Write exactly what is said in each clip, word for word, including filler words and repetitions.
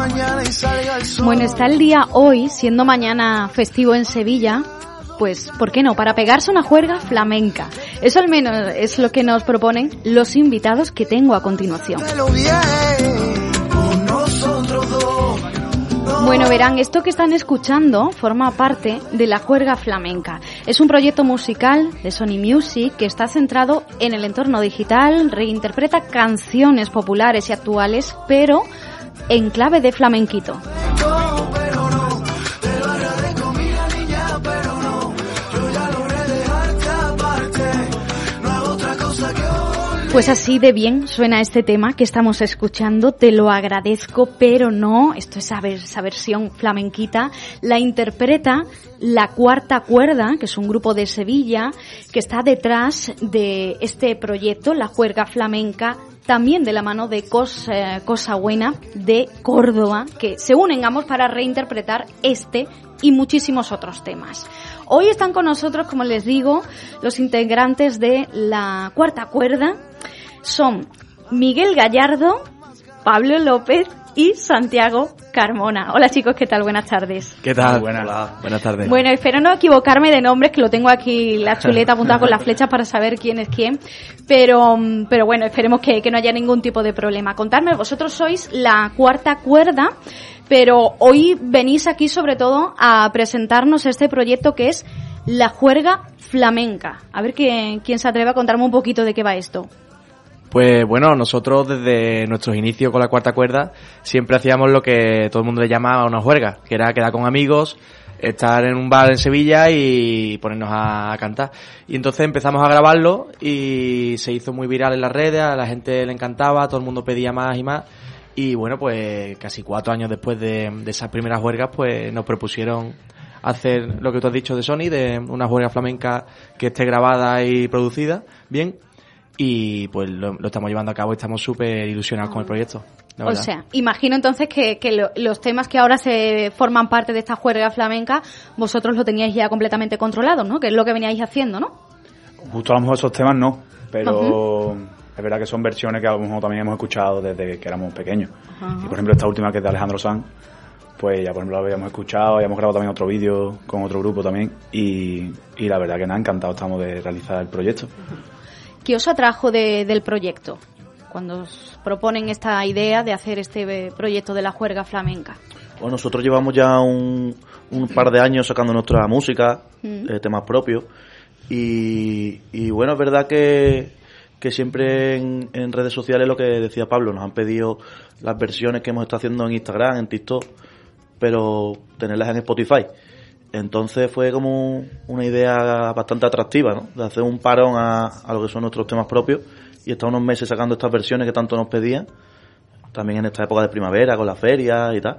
Bueno, está el día hoy, siendo mañana festivo en Sevilla, pues, ¿por qué no? Para pegarse una juerga flamenca. Eso al menos es lo que nos proponen los invitados que tengo a continuación. Bueno, verán, esto que están escuchando forma parte de la juerga flamenca. Es un proyecto musical de Sony Music que está centrado en el entorno digital, reinterpreta canciones populares y actuales, pero en clave de flamenquito. Pues así de bien suena este tema que estamos escuchando, te lo agradezco, pero no, esto es esa versión flamenquita, la interpreta La Cuarta Cuerda, que es un grupo de Sevilla que está detrás de este proyecto, la juerga flamenca, también de la mano de Cos, eh, Cosa Buena de Córdoba, que se unen ambos para reinterpretar este y muchísimos otros temas. Hoy están con nosotros, como les digo, los integrantes de La Cuarta Cuerda. Son Miguel Gallardo, Pablo López y Santiago Carmona. Hola chicos, ¿qué tal? Buenas tardes. ¿Qué tal? Buenas, Hola. Buenas tardes. Bueno, espero no equivocarme de nombres, que lo tengo aquí la chuleta apuntada con las flechas para saber quién es quién. Pero, pero bueno, esperemos que, que no haya ningún tipo de problema. Contadme, vosotros sois La Cuarta Cuerda, pero hoy venís aquí sobre todo a presentarnos este proyecto que es La Juerga Flamenca. A ver quién, quién se atreve a contarme un poquito de qué va esto. Pues bueno, nosotros desde nuestros inicios con La Cuarta Cuerda siempre hacíamos lo que todo el mundo le llamaba una juerga, que era quedar con amigos, estar en un bar en Sevilla y ponernos a cantar. Y entonces empezamos a grabarlo y se hizo muy viral en las redes, a la gente le encantaba, todo el mundo pedía más y más. Y bueno, pues casi cuatro años después de, de esas primeras juergas, pues nos propusieron hacer lo que tú has dicho de Sony, de una juerga flamenca que esté grabada y producida bien. Y pues lo, lo estamos llevando a cabo y estamos súper ilusionados con el proyecto. O sea, imagino entonces que, que lo, los temas que ahora se forman parte de esta juerga flamenca, vosotros lo teníais ya completamente controlado, ¿no? Que es lo que veníais haciendo, ¿no? Justo a lo mejor esos temas no, pero uh-huh. Es verdad que son versiones que a lo mejor también hemos escuchado desde que éramos pequeños. Uh-huh. Y por ejemplo esta última que es de Alejandro Sanz, pues ya por ejemplo lo habíamos escuchado, habíamos grabado también otro vídeo con otro grupo también y, y la verdad que nos ha encantado estamos de realizar el proyecto. Uh-huh. ¿Qué os atrajo de, del proyecto cuando os proponen esta idea de hacer este proyecto de la juerga flamenca? Bueno, nosotros llevamos ya un, un par de años sacando nuestra música, mm. eh, temas propios, y, y bueno, es verdad que, que siempre en, en redes sociales lo que decía Pablo, nos han pedido las versiones que hemos estado haciendo en Instagram, en TikTok, pero tenerlas en Spotify. Entonces fue como una idea bastante atractiva, ¿no? De hacer un parón a, a lo que son nuestros temas propios y estar unos meses sacando estas versiones que tanto nos pedían, también en esta época de primavera con las ferias y tal.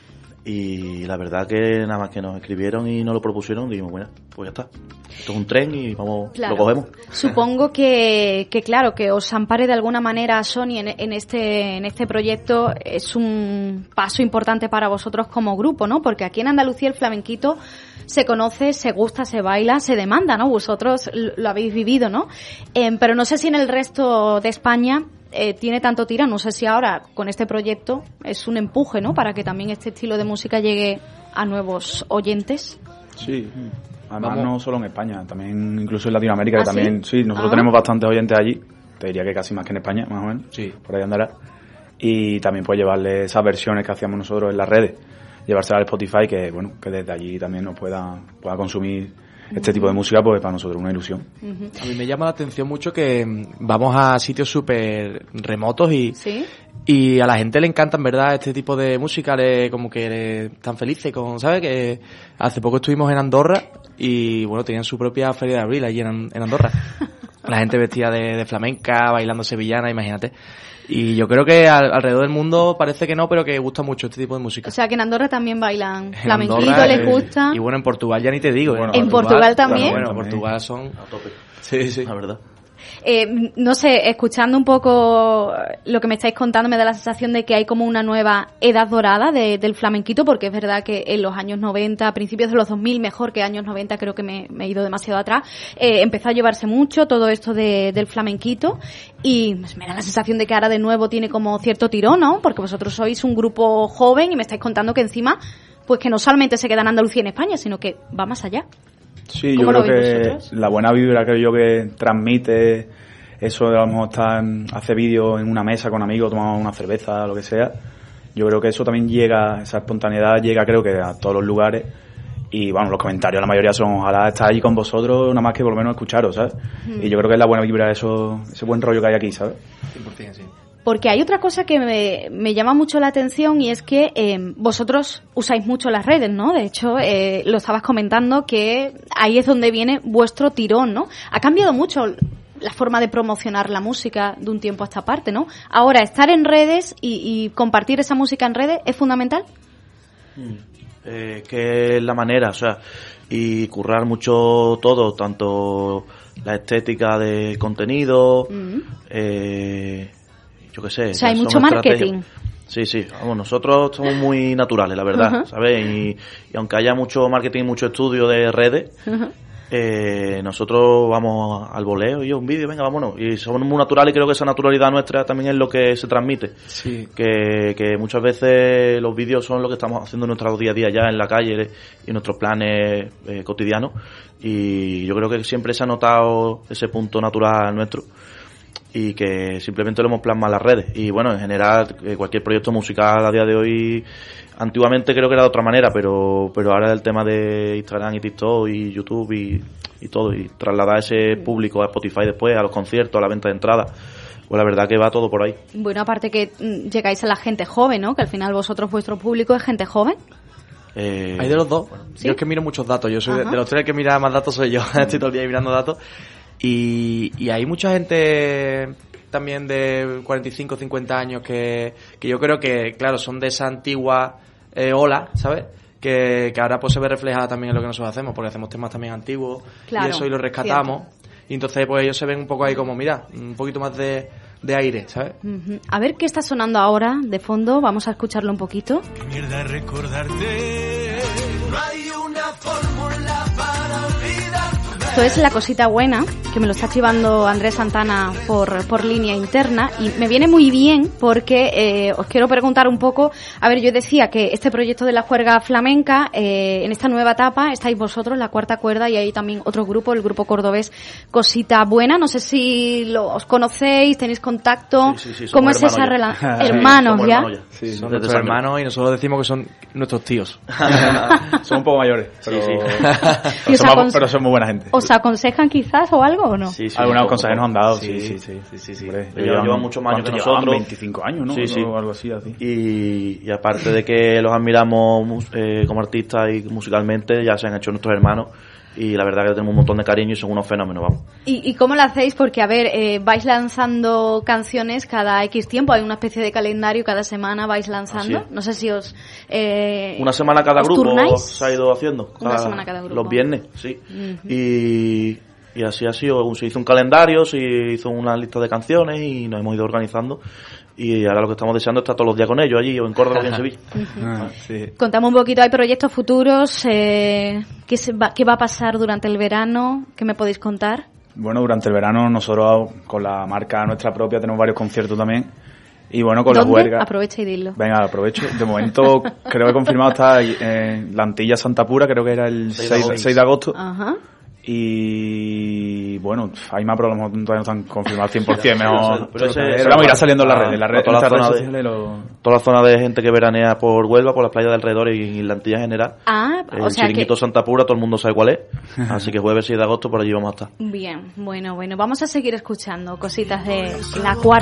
Y la verdad que nada más que nos escribieron y nos lo propusieron, dijimos, bueno, pues ya está. Esto es un tren y vamos, claro. Lo cogemos. Supongo que, que claro, que os ampare de alguna manera Sony en, en este en este proyecto es un paso importante para vosotros como grupo, ¿no? Porque aquí en Andalucía el flamenquito se conoce, se gusta, se baila, se demanda, ¿no? Vosotros lo habéis vivido, ¿no? Eh, pero no sé si en el resto de España eh, tiene tanto tirón. No sé si ahora con este proyecto es un empuje, ¿no? Para que también este estilo de música llegue a nuevos oyentes. Sí, además Vamos. no solo en España, también incluso en Latinoamérica, ¿Ah, que también, sí, sí nosotros ah. tenemos bastantes oyentes allí, te diría que casi más que en España, más o menos, sí, por ahí andará. Y también pues llevarle esas versiones que hacíamos nosotros en las redes, llevárselas al Spotify, que bueno, que desde allí también nos pueda, pueda consumir este tipo de música, pues para nosotros es una ilusión. Uh-huh. A mí me llama la atención mucho que vamos a sitios súper remotos y, ¿sí? y a la gente le encanta en verdad este tipo de música, le, como que le, están felices con, ¿sabes? Que hace poco estuvimos en Andorra y bueno, tenían su propia feria de abril allí en, en Andorra. La gente vestida de, de flamenca, bailando sevillana, imagínate. Y yo creo que al, alrededor del mundo parece que no, pero que gusta mucho este tipo de música. O sea, que en Andorra también bailan flamenquito, les gusta. Y bueno, en Portugal ya ni te digo. Bueno, en Portugal, Portugal también. Bueno, bueno, Portugal son... A tope. Sí, sí. La verdad. Eh, no sé, escuchando un poco lo que me estáis contando, me da la sensación de que hay como una nueva edad dorada de, del flamenquito, porque es verdad que en los años noventa, a principios de los dos mil, mejor que años noventa, creo que me, me he ido demasiado atrás, eh, empezó a llevarse mucho todo esto de, del flamenquito, y pues, me da la sensación de que ahora de nuevo tiene como cierto tirón, ¿no? Porque vosotros sois un grupo joven y me estáis contando que encima, pues que no solamente se queda en Andalucía y en España, sino que va más allá. Sí, yo creo que vosotros? La buena vibra creo yo que transmite eso de a lo mejor estar, hacer vídeos en una mesa con amigos, tomar una cerveza, lo que sea. Yo creo que eso también llega, esa espontaneidad llega creo que a todos los lugares. Y bueno, los comentarios la mayoría son ojalá estar allí con vosotros, nada más que por lo menos escucharos, ¿sabes? Mm. Y yo creo que es la buena vibra de eso, ese buen rollo que hay aquí, ¿sabes? cien por ciento, sí. Porque hay otra cosa que me, me llama mucho la atención y es que eh, vosotros usáis mucho las redes, ¿no? De hecho, eh, lo estabas comentando que ahí es donde viene vuestro tirón, ¿no? Ha cambiado mucho la forma de promocionar la música de un tiempo a esta parte, ¿no? Ahora, estar en redes y, y compartir esa música en redes es fundamental. Mm. Eh, que es la manera, o sea, y currar mucho todo, tanto la estética de contenido, mm. eh... yo qué sé. O sea, hay mucho marketing. Sí, sí. Vamos, nosotros somos muy naturales, la verdad, uh-huh. ¿sabes? Y, y aunque haya mucho marketing, mucho estudio de redes, uh-huh. eh, nosotros vamos al voleo y un vídeo, venga, vámonos. Y somos muy naturales y creo que esa naturalidad nuestra también es lo que se transmite. Sí. Que, que muchas veces los vídeos son lo que estamos haciendo en nuestro día a día ya en la calle y en nuestros planes eh, cotidianos. Y yo creo que siempre se ha notado ese punto natural nuestro. Y que simplemente lo hemos plasmado en las redes. Y bueno, en general, cualquier proyecto musical a día de hoy, antiguamente creo que era de otra manera, pero pero ahora el tema de Instagram y TikTok y YouTube y, y todo, y trasladar ese público a Spotify después, a los conciertos, a la venta de entradas, pues la verdad que va todo por ahí. Bueno, aparte que llegáis a la gente joven, ¿no? Que al final vosotros, vuestro público es gente joven. Eh, Hay de los dos. Bueno, ¿sí? Yo es que miro muchos datos. Yo soy de, de los tres que mira más datos soy yo. Estoy todo el día mirando datos. Y, y hay mucha gente también de cuarenta y cinco, cincuenta años que, que yo creo que, claro, son de esa antigua eh, ola, ¿sabes? Que, que ahora pues se ve reflejada también en lo que nosotros hacemos, porque hacemos temas también antiguos, claro, y eso y lo rescatamos. Cierto. Y entonces pues ellos se ven un poco ahí como, mira, un poquito más de, de aire, ¿sabes? Uh-huh. A ver qué está sonando ahora de fondo, vamos a escucharlo un poquito. Qué mierda recordarte, no hay una fórmula para olvidar. Esto es La Cosita Buena, que me lo está chivando Andrés Santana por, por línea interna, y me viene muy bien porque eh, os quiero preguntar un poco, a ver, yo decía que este proyecto de la juerga flamenca, eh, en esta nueva etapa estáis vosotros, La Cuarta Cuerda, y hay también otro grupo, el grupo cordobés Cosita Buena, no sé si lo, os conocéis, tenéis contacto, sí, sí, sí, ¿cómo es esa relación? Hermanos, ¿ya? Hermanos, ya. Sí, son nuestros hermanos y nosotros decimos que son nuestros tíos. Son un poco mayores, pero, sí, sí. pero, somos, pero son muy buena gente. ¿Os aconsejan quizás o algo o no? Sí, sí, algunos consejos nos han dado, sí, sí, sí. sí, sí, sí. Ellos llevan, llevan muchos más años que nosotros. veinticinco años, ¿no? Sí, sí. O algo así, así. Y, y aparte de que los admiramos eh, como artistas y musicalmente, ya se han hecho nuestros hermanos. Y la verdad que tenemos un montón de cariño y son unos fenómenos, vamos. ¿Y, y cómo lo hacéis? Porque, a ver, eh, vais lanzando canciones cada X tiempo, hay una especie de calendario, cada semana vais lanzando. No sé si os eh, Una semana cada grupo turnáis? Se ha ido haciendo. Cada, una semana cada grupo. Los viernes, sí. Uh-huh. Y, y así ha sido. Se hizo un calendario, se hizo una lista de canciones y nos hemos ido organizando. Y ahora lo que estamos deseando es estar todos los días con ellos allí, o en Córdoba o en Sevilla. Uh-huh. Ah, sí. Contamos un poquito, hay proyectos futuros, eh, ¿qué, se va, ¿qué va a pasar durante el verano? ¿Qué me podéis contar? Bueno, durante el verano nosotros con la marca nuestra propia tenemos varios conciertos también. Y bueno, con ¿Dónde? la huelga... Aprovecha y dilo. Venga, aprovecho. De momento creo que he confirmado está en la Antilla Santa Pura, creo que era el seis de agosto. Ajá. Y bueno, hay más, pero a lo mejor todavía no están confirmados cien por ciento. Mejor, pero ese, pero vamos a ir saliendo en las redes. En las redes, toda, la zona de, lo... toda la zona de gente que veranea por Huelva, por las playas de alrededor y en la Antilla en general. Ah, el o sea Chiringuito que... Santa Pura, todo el mundo sabe cuál es. Así que jueves seis de agosto por allí vamos a estar. Bien, bueno, bueno, vamos a seguir escuchando cositas de La Cuarta.